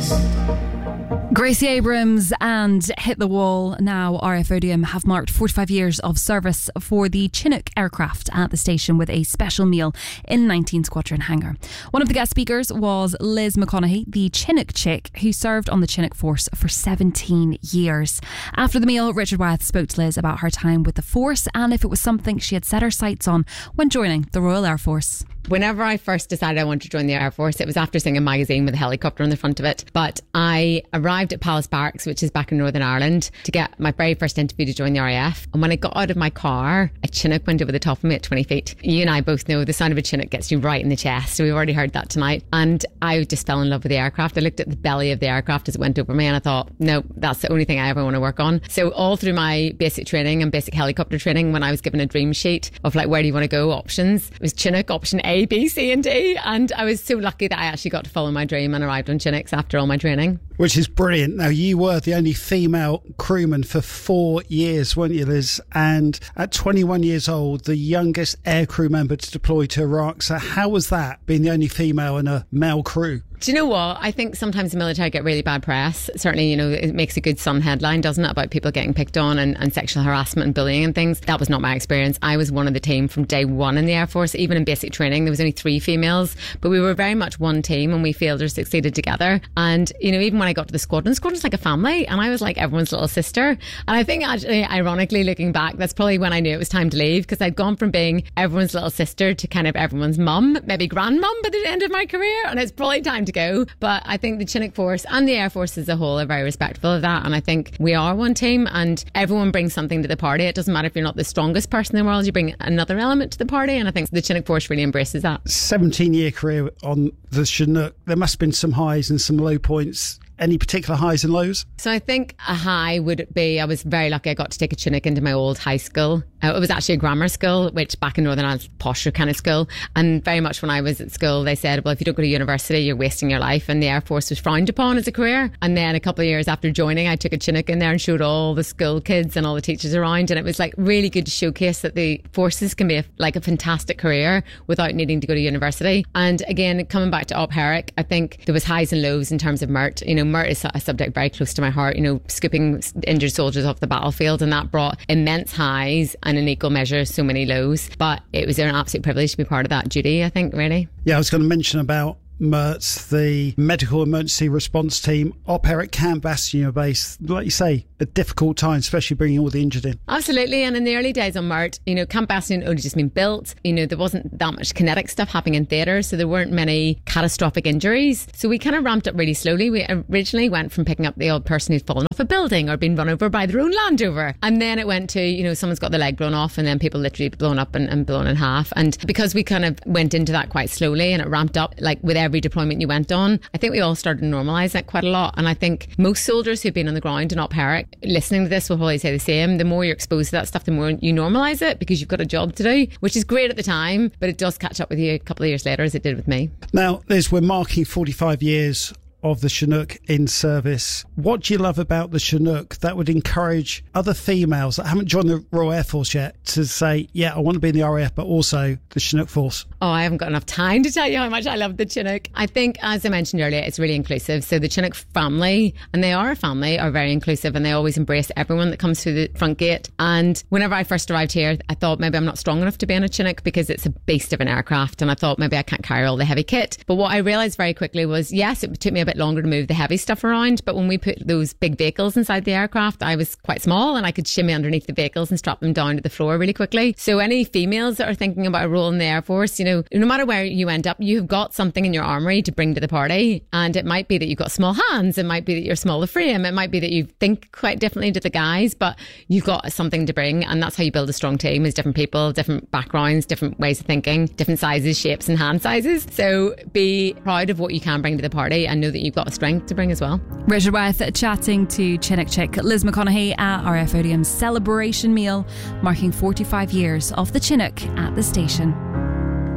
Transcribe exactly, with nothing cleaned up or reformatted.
Gracie Abrams and Hit the Wall, now R A F Odium, have marked forty-five years of service for the Chinook aircraft at the station with a special meal in nineteen Squadron Hangar. One of the guest speakers was Liz McConaughey, the Chinook chick, who served on the Chinook Force for seventeen years. After the meal, Richard Wyeth spoke to Liz about her time with the Force and if it was something she had set her sights on when joining the Royal Air Force. Whenever I first decided I wanted to join the Air Force, it was after seeing a magazine with a helicopter on the front of it. But I arrived at Palace Barracks, which is back in Northern Ireland, to get my very first interview to join the R A F. And when I got out of my car, a Chinook went over the top of me at twenty feet. You and I both know the sound of a Chinook gets you right in the chest. So we've already heard that tonight. And I just fell in love with the aircraft. I looked at the belly of the aircraft as it went over me and I thought, no, that's the only thing I ever want to work on. So all through my basic training and basic helicopter training, when I was given a dream sheet of like, where do you want to go options, it was Chinook option A, B, C and D. And I was so lucky that I actually got to follow my dream and arrived on Chinooks after all my training. Which is brilliant. Now, you were the only female crewman for four years, weren't you, Liz? And at twenty-one years old, the youngest air crew member to deploy to Iraq. So how was that, being the only female in a male crew? Do you know what? I think sometimes the military get really bad press. Certainly, you know, it makes a good Sun headline, doesn't it, about people getting picked on and, and sexual harassment and bullying and things. That was not my experience. I was one of the team from day one in the Air Force. Even in basic training, there was only three females, but we were very much one team and we failed or succeeded together. And, you know, even when I got to the squadron, squadron's like a family and I was like everyone's little sister. And I think actually, ironically, looking back, that's probably when I knew it was time to leave, because I'd gone from being everyone's little sister to kind of everyone's mum, maybe grandmum by the end of my career. And it's probably time to go. But I think the Chinook Force and the Air Force as a whole are very respectful of that. And I think we are one team and everyone brings something to the party. It doesn't matter if you're not the strongest person in the world, you bring another element to the party. And I think the Chinook Force really embraces that. seventeen year career on the Chinook. There must have been some highs and some low points. Any particular highs and lows? So I think a high would be, I was very lucky I got to take a Chinook into my old high school. Uh, it was actually a grammar school, which back in Northern Ireland's posher kind of school. And very much when I was at school, they said, well, if you don't go to university, you're wasting your life. And the Air Force was frowned upon as a career. And then a couple of years after joining, I took a Chinook in there and showed all the school kids and all the teachers around. And it was like really good to showcase that the forces can be a, like a fantastic career without needing to go to university. And again, coming back to Op Herrick, I think there was highs and lows in terms of M I R T. You know, M I R T is a subject very close to my heart, you know, scooping injured soldiers off the battlefield, and that brought immense highs and in equal measure so many lows. But it was an absolute privilege to be part of that duty, I think, really. Yeah, I was going to mention about M E R T, the Medical Emergency Response Team. Op Herrick, Camp Bastion base, like you say, a difficult time, especially bringing all the injured in. Absolutely. And in the early days on M E R T, you know, Camp Bastion only just been built. You know, there wasn't that much kinetic stuff happening in theatre, so there weren't many catastrophic injuries. So we kind of ramped up really slowly. We originally went from picking up the odd person who'd fallen off a building or been run over by their own Land Rover. And then it went to, you know, someone's got their leg blown off and then people literally blown up and, and blown in half. And because we kind of went into that quite slowly and it ramped up, like with every deployment you went on, I think we all started to normalise that quite a lot. And I think most soldiers who've been on the ground in Op Herrick listening to this will probably say the same. The more you're exposed to that stuff, the more you normalise it because you've got a job to do, which is great at the time, but it does catch up with you a couple of years later, as it did with me. Now, Liz, we're marking forty-five years of the Chinook in service. What do you love about the Chinook that would encourage other females that haven't joined the Royal Air Force yet to say, yeah, I want to be in the R A F, but also the Chinook Force? Oh, I haven't got enough time to tell you how much I love the Chinook. I think, as I mentioned earlier, it's really inclusive. So the Chinook family, and they are a family, are very inclusive and they always embrace everyone that comes through the front gate. And whenever I first arrived here, I thought maybe I'm not strong enough to be on a Chinook because it's a beast of an aircraft. And I thought maybe I can't carry all the heavy kit. But what I realised very quickly was, yes, it took me a bit longer to move the heavy stuff around, but when we put those big vehicles inside the aircraft, I was quite small and I could shimmy underneath the vehicles and strap them down to the floor really quickly. So any females that are thinking about a role in the Air Force, you know, no matter where you end up, you've got something in your armoury to bring to the party. And it might be that you've got small hands, it might be that you're small of frame, it might be that you think quite differently to the guys, but you've got something to bring. And that's how you build a strong team, is different people, different backgrounds, different ways of thinking, different sizes, shapes and hand sizes. So be proud of what you can bring to the party and know that you've got a strength to bring as well. Richard Wyeth chatting to Chinook chick Liz McConaughey at R A F Odium's celebration meal marking forty-five years of the Chinook at the station.